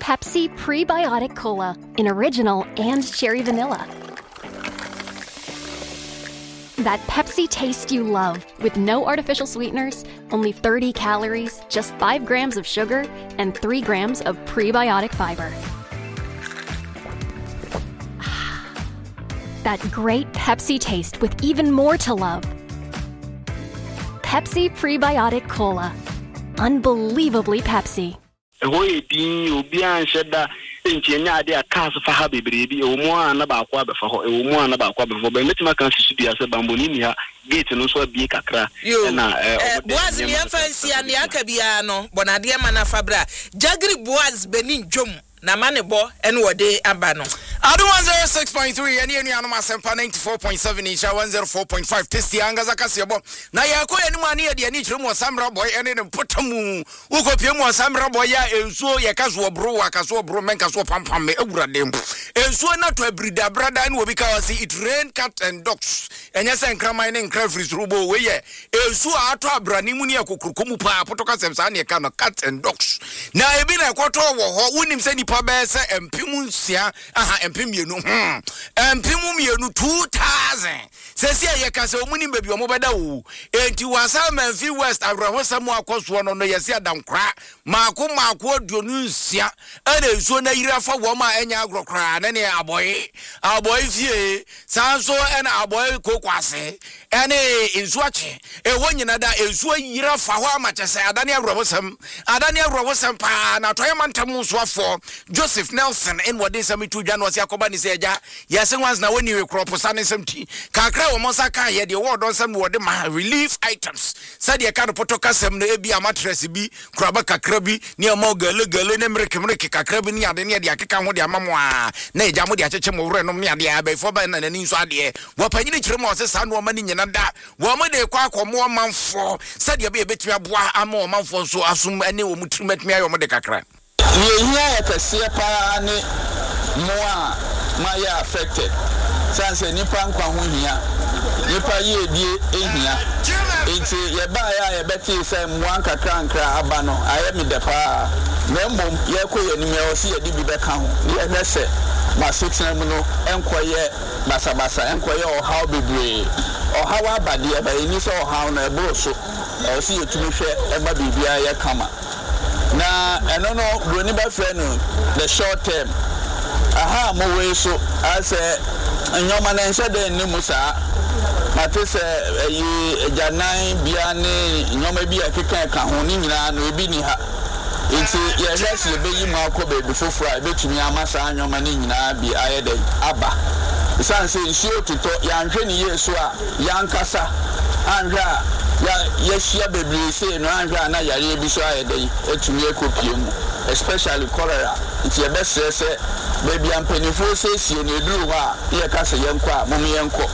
Pepsi Prebiotic Cola in original and cherry vanilla. That Pepsi taste you love, with no artificial sweeteners, only 30 calories, just 5 grams of sugar, and 3 grams of prebiotic fiber. That great Pepsi taste with even more to love. Pepsi Prebiotic Cola. Unbelievably Pepsi. Engineer dia cars for happy baby or more na ba kwa be for o more na ba kwa be for be metima kan sisu bia se bamboni ni ha gate no so bi kakra na boaz mi fancy an aka bia no bonade ma na fabra jagri boaz benin dwom na manebo en wode aba no adu 106.3 eni anu asempa 94.7 isha 104.5 testi anga zakasiebo na yakọ eni ane ye de ani kire mo samra boy eni ne potamu ukopie mo samra boy ya ensuo ye kaso obro wakaso obro menka so pampam me awurade ensuo na to abrida brada ni obi ka wasi it rain cat and dogs enya se nkraman ne nkra free rubo we ye ensuo ato abrani mu ne akokurkomu pa potoka semsa ne ka no cat and dogs na ebi na ekoto wo ho wonim se nipa be se empimu nsia aha empimienu empimu mienu 2000 sesi ye ka se omuni bebi omo beda wo enti wasa manfi west abrahosam akoso no no yesi adankra maako aduonu nsia ana ensuo na yira fa wo ma enya agrokra na ne aboy fie sanso ena aboy kokwase ene ensuache ewo nyina da ensuo yira fa ho amachese adane abrahosam pa na toye mantamu so afọ Joseph Nelson in what is some 2 January akoba ni seja yesen once na woni we crop sane semti kakra wo monsa kan ye de word on some word ma relief items said ye kan potoka sem no ebi amatress bi kraba kakra bi ne ma gele ne mreke kakra bi ni ade ne de akeka ho de amamo a na eja mo de acheche mo wure no me ade abai fo ba na nani nso ade wo panyini kire mo se sa no ma ni nyina da wo mo de kwa akomo manfo said ye be betumi aboa ama o manfo so asum ane wo mutrimatumi ayo mo de kakra Yehia ekese pa ne moa my affected sanse nipa nkwa ho hia nipa ye die ehia enti ye ba ya beti se moa nkakra nkra aba no aye mi de pa membom ye koye ni me o se ye di bi beka ho ye nese ma setina mu no enkoye basabasa enkoye o how bebre o how abade e ba ni so o how na ebo so o se ye tumi hwe e ba bibia ye kama na eno no broni ba frɛ no the short term aha mo we so ase nyoma na nhyɛ den ni musa mate se yi janan bia ne nyoma bi akeka ka ho ni nyina no ebi ni ha nti ye hwese be yi mu akɔ be foforo a betumi amasa nyoma ni nyina bi ayede aba sanse nsuo tito ya nhwe ni yesu a yankasa anhwa ya shia bebre say no anhwa na yare bi so ayede etumi ekopie mu especially cholera nti ye bese se baby ampanifo se sie na eduru ho a ye ka se yenko a mom yenko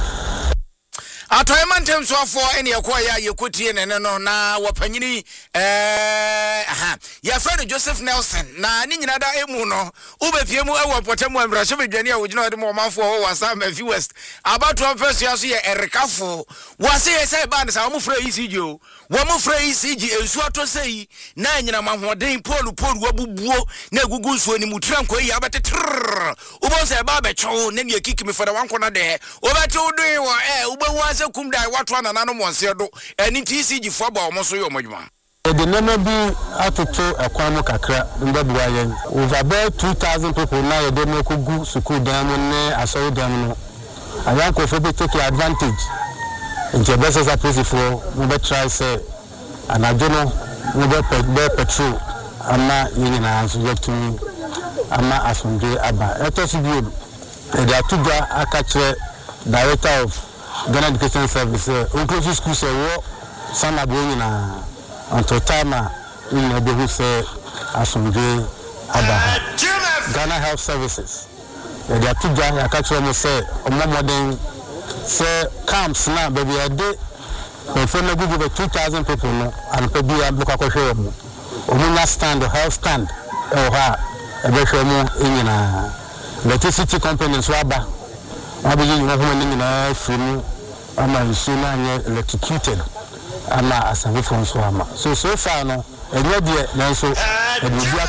atoyema ntemso afọ ene yakọ ya yekotie ne no na wapanyini ya friend Joseph Nelson na ni nyina da emu no ubepie mu ewo potamu amrahye bedwane a wogina ode mo manfo ho wasa Manfi West about one person aso ye erekafo wase ye say ba ne sa mo fra ECG o wo mo fra ECG ensu ato sei na nyina mahoden polu wabubuo na egugu nsuo ni mutran ko yi abetetrr ubo se ba be cho na ne kiki me for the one corner there obeto do wo ubehu kum dai watu ananano monse do eni TCG fo ba omo so yo modwuma the name be atoto ekwano kakra ndabua yen over about 2000 people na ye dem ko gu school dam ne aso dam no ayan ko fo be take advantage into business approach for we be try say anajono we be petrol ama nyina anso yetumi ama asonde aba etosi bi they are tuga akatre director of Ghana Education Service inclusive school say wo sama bo nyina until time in the who say asomdwe aba Ghana Health Services they are two guys akachiro mo say omomodin say camps na baby ade for na gugu 2000 people no and pe bia buka ko hwe mo omunya stand health stand ha ebe hwe mo nyina electricity companies waba abiji nyina ho ni nyina funu ama nsuna nye electrocuted ama asanfo nso ama so far no enye de na nso